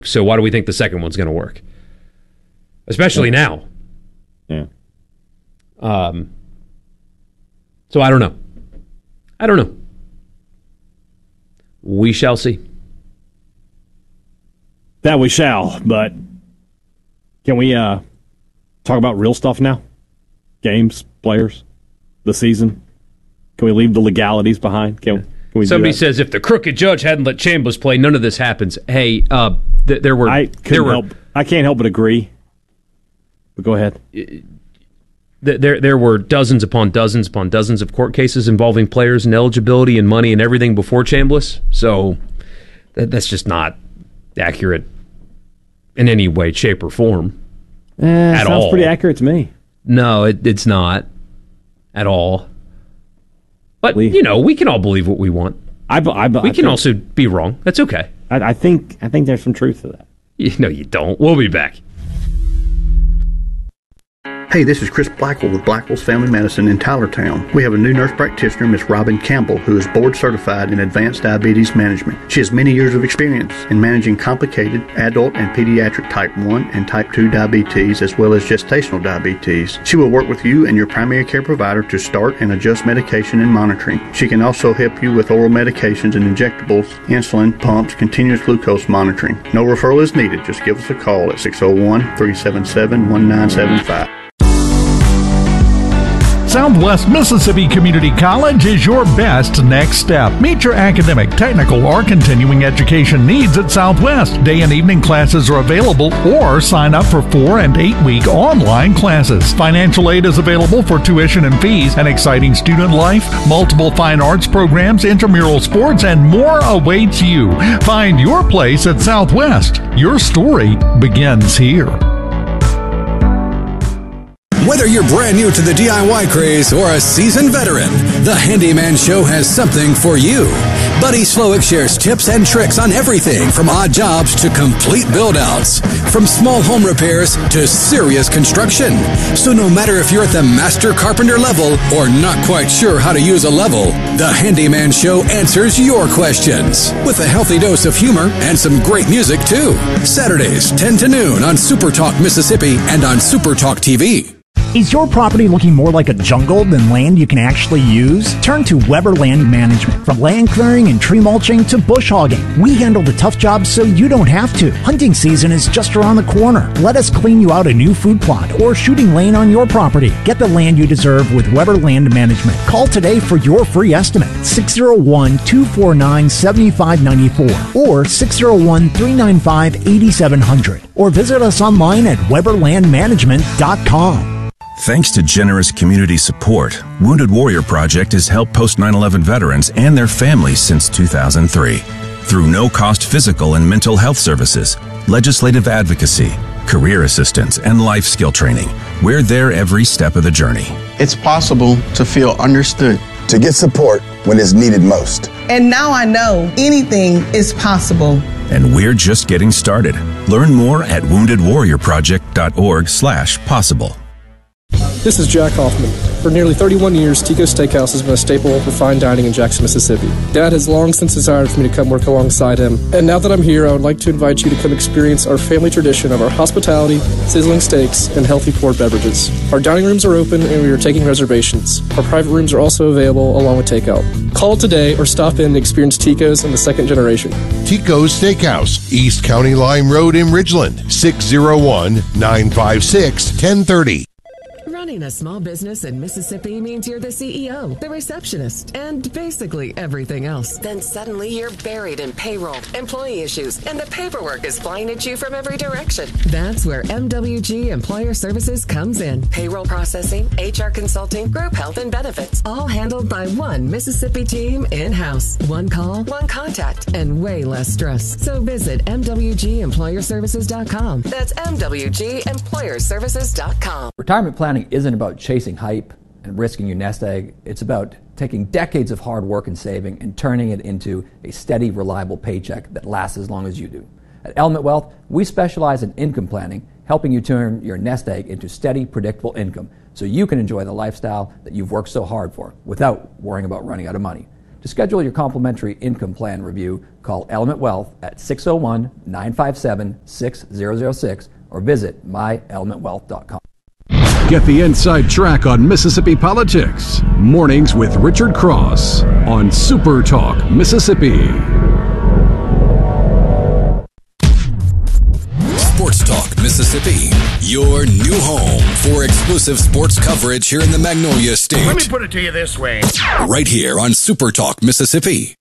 So why do we think the second one's going to work? Especially now. Yeah. So I don't know. We shall see. That we shall, but can we talk about real stuff now? Games, players, the season? Can we leave the legalities behind? Can we Somebody says if the crooked judge hadn't let Chambliss play, none of this happens. Hey, there were... I can't help but agree. But go ahead. There were dozens upon dozens upon dozens of court cases involving players and eligibility and money and everything before Chambliss. So that's just not accurate in any way, shape, or form. At sounds all. Pretty accurate to me. No, it's not at all. But, we can all believe what we want. We can also be wrong. That's okay. I think there's some truth to that. No, you don't. We'll be back. Hey, this is Chris Blackwell with Blackwell's Family Medicine in Tylertown. We have a new nurse practitioner, Miss Robin Campbell, who is board certified in advanced diabetes management. She has many years of experience in managing complicated adult and pediatric type 1 and type 2 diabetes, as well as gestational diabetes. She will work with you and your primary care provider to start and adjust medication and monitoring. She can also help you with oral medications and injectables, insulin, pumps, continuous glucose monitoring. No referral is needed. Just give us a call at 601-377-1975. Southwest Mississippi Community College is your best next step. Meet your academic, technical, or continuing education needs at Southwest. Day and evening classes are available, or sign up for 4 and 8 week online classes. Financial aid is available for tuition and fees, an exciting student life, multiple fine arts programs, intramural sports, and more awaits you. Find your place at Southwest. Your story begins here. Whether you're brand new to the DIY craze or a seasoned veteran, the Handyman Show has something for you. Buddy Slowick shares tips and tricks on everything from odd jobs to complete build-outs, from small home repairs to serious construction. So no matter if you're at the master carpenter level or not quite sure how to use a level, the Handyman Show answers your questions with a healthy dose of humor and some great music too. Saturdays, 10 to noon on Super Talk Mississippi and on Super Talk TV. Is your property looking more like a jungle than land you can actually use? Turn to Weber Land Management. From land clearing and tree mulching to bush hogging, we handle the tough jobs so you don't have to. Hunting season is just around the corner. Let us clean you out a new food plot or shooting lane on your property. Get the land you deserve with Weber Land Management. Call today for your free estimate. 601-249-7594 or 601-395-8700 or visit us online at weberlandmanagement.com. Thanks to generous community support, Wounded Warrior Project has helped post 9/11 veterans and their families since 2003. Through no-cost physical and mental health services, legislative advocacy, career assistance, and life skill training, we're there every step of the journey. It's possible to feel understood. To get support when it's needed most. And now I know anything is possible. And we're just getting started. Learn more at woundedwarriorproject.org/possible. This is Jack Hoffman. For nearly 31 years, Tico's Steakhouse has been a staple for fine dining in Jackson, Mississippi. Dad has long since desired for me to come work alongside him. And now that I'm here, I would like to invite you to come experience our family tradition of our hospitality, sizzling steaks, and healthy poured beverages. Our dining rooms are open and we are taking reservations. Our private rooms are also available along with takeout. Call today or stop in and experience Tico's in the second generation. Tico's Steakhouse, East County Line Road in Ridgeland, 601-956-1030. Running a small business in Mississippi means you're the CEO, the receptionist, and basically everything else. Then suddenly you're buried in payroll, employee issues, and the paperwork is flying at you from every direction. That's where MWG Employer Services comes in. Payroll processing, HR consulting, group health and benefits, all handled by one Mississippi team in-house. One call, one contact, and way less stress. So visit MWGEmployerServices.com. That's MWGEmployerServices.com. Retirement planning isn't about chasing hype and risking your nest egg. It's about taking decades of hard work and saving and turning it into a steady, reliable paycheck that lasts as long as you do. At Element Wealth, we specialize in income planning, helping you turn your nest egg into steady, predictable income so you can enjoy the lifestyle that you've worked so hard for without worrying about running out of money. To schedule your complimentary income plan review, call Element Wealth at 601-957-6006 or visit myelementwealth.com. Get the inside track on Mississippi politics. Mornings with Richard Cross on Super Talk Mississippi. Sports Talk Mississippi, your new home for exclusive sports coverage here in the Magnolia State. Let me put it to you this way. Right here on Super Talk Mississippi.